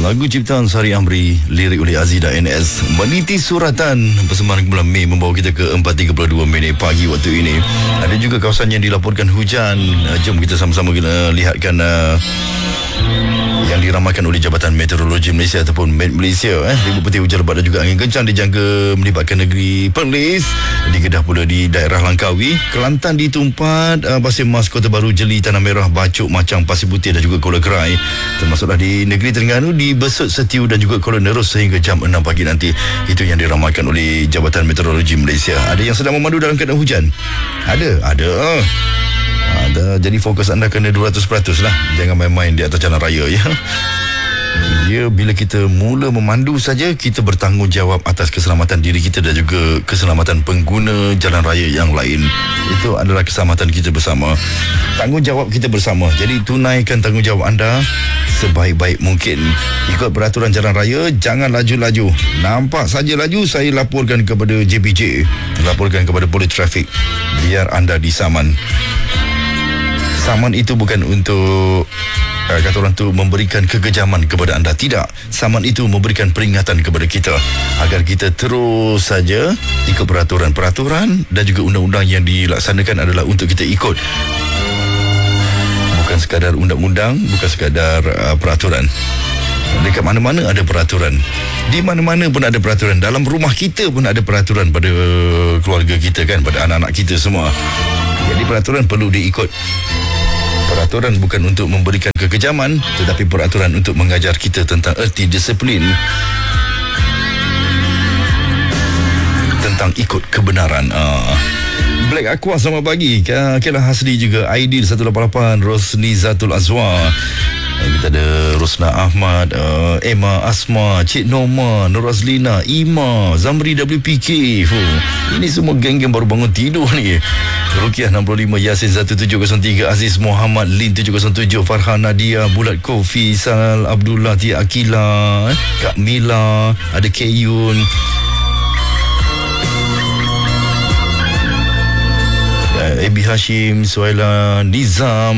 Lagu ciptaan Sari Amri, lirik oleh Azida NS, Meniti Suratan, persembahan bulan Mei membawa kita ke 4.32 minit pagi waktu ini. Ada juga kawasan yang dilaporkan hujan. Jom kita sama-sama lihatkan yang diramalkan oleh Jabatan Meteorologi Malaysia ataupun Met Malaysia. Ribut peti hujan lebat dan juga angin kencang dijangka melibatkan negeri Perlis, di Kedah pula di daerah Langkawi, Kelantan di Tumpat, Pasir Mas, Kota Baru, Jeli, Tanah Merah, Bacok, Macang, Pasir Putih dan juga Kuala Kerai. Termasuklah di negeri Terengganu, di Besut, Setiu dan juga Kuala Nerus sehingga jam 6 pagi nanti. Itu yang diramalkan oleh Jabatan Meteorologi Malaysia. Ada yang sedang memandu dalam keadaan hujan? Ada. Jadi fokus anda kena 200% lah. Jangan main-main di atas jalan raya ya. Bila kita mula memandu saja, kita bertanggungjawab atas keselamatan diri kita dan juga keselamatan pengguna jalan raya yang lain. Itu adalah keselamatan kita bersama, tanggungjawab kita bersama. Jadi tunaikan tanggungjawab anda sebaik-baik mungkin. Ikut peraturan jalan raya, jangan laju-laju. Nampak saja laju, saya laporkan kepada JPJ, laporkan kepada polis trafik, biar anda disaman. Saman itu bukan untuk kata orang tu memberikan kekejaman kepada anda. Tidak. Saman itu memberikan peringatan kepada kita agar kita terus saja ikut peraturan-peraturan dan juga undang-undang yang dilaksanakan adalah untuk kita ikut. Bukan sekadar undang-undang, bukan sekadar peraturan. Dekat mana-mana ada peraturan. Di mana-mana pun ada peraturan. Dalam rumah kita pun ada peraturan pada keluarga kita kan, pada anak-anak kita semua. Jadi peraturan perlu diikut. Peraturan bukan untuk memberikan kekejaman, tetapi peraturan untuk mengajar kita tentang erti disiplin, tentang ikut kebenaran. Black Aqua, selamat pagi. Kelah Hasri juga, Aidil 188, Rosni Zatul Azwar. Kita ada Rosna Ahmad, Emma Asma, Cik Norma, Nur Azlina, Ima, Zamri WPK. Ini semua geng-geng baru bangun tidur ni. Rukiah 65, Yasin 1703, Aziz Muhammad, Lin 707, Farhan Nadia, Bulat Kofi, Sal Abdullah, Tia Akila, Kak Mila, ada Kayun, Ebi Hashim, Suhaila, Nizam.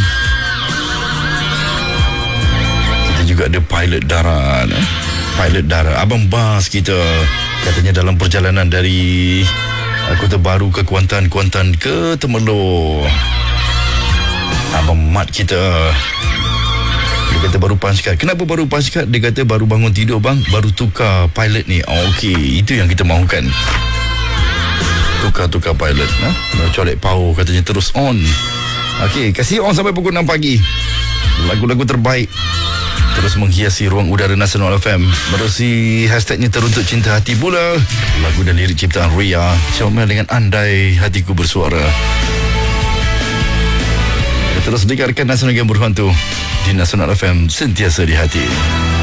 Kita juga ada pilot darat, Abang Bas kita, katanya dalam perjalanan dari Kota Baru ke Kuantan ke Temerloh. Abang Mat kita, dia kata baru punch card. Kenapa baru punch card? Dia kata baru bangun tidur bang, baru tukar pilot ni. Okey, itu yang kita mahukan. Tukar pilot. Colek power katanya terus on. Okey, kasih on sampai pukul 6 pagi. Lagu-lagu terbaik terus menghiasi ruang udara Nasional FM. Menerusi hashtagnya Teruntuk Cinta Hati pula. Lagu dan lirik ciptaan Ria, comel dengan Andai Hatiku Bersuara. Terus dengarkan Nasional Game Berhantu di Nasional FM, sentiasa di hati.